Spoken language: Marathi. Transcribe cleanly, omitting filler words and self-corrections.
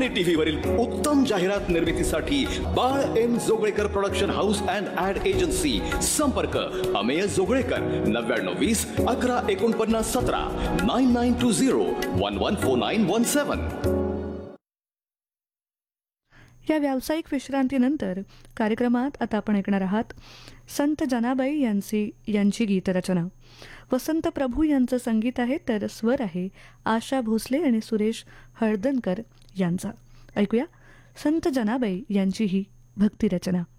टीव्ही वरील उत्तम जाहिरात निर्मितीसाठी बाळ M Joglekar production house and add agency. संपर्क अमेय जोगळेकर 9920114917 9920114917. या व्यावसायिक विश्रांतीनंतर कार्यक्रमात आता आपण ऐकणार आहात संत जनाबाई यांची गीतरचना. वसंत प्रभू यांचं संगीत आहे तर स्वर आहे आशा भोसले आणि सुरेश हळदणकर यांचा. ऐकूया संत जनाबाई यांची ही भक्तिरचना.